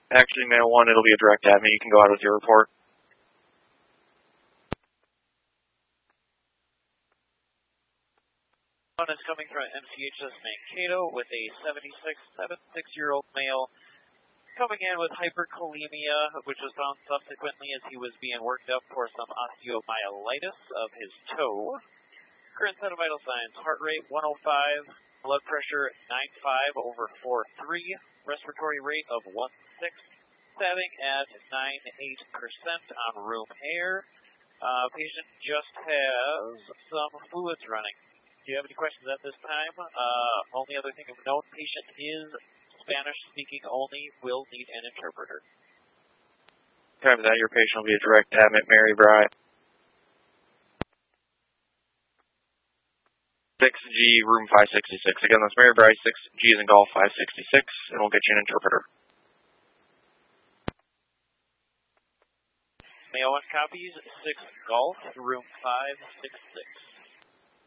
Actually, Mail 1, it'll be a direct admin. You can go out with your report. One is coming from MCHS Mankato with a 76-year-old male coming in with hyperkalemia, which was found subsequently as he was being worked up for some osteomyelitis of his toe. Current set of vital signs: heart rate 105, blood pressure 95/4.3, respiratory rate of 1.6, stabbing at 98% on room air. Patient just has some fluids running. Do you have any questions at this time? Only other thing of note, patient is Spanish speaking only, will need an interpreter. After that, your patient will be a direct admit, Mary Bry. 6G, room 566. Again, that's Mary Bry, 6G is in golf 566, and we'll get you an interpreter. Mail 1 copies, 6 golf, room 566.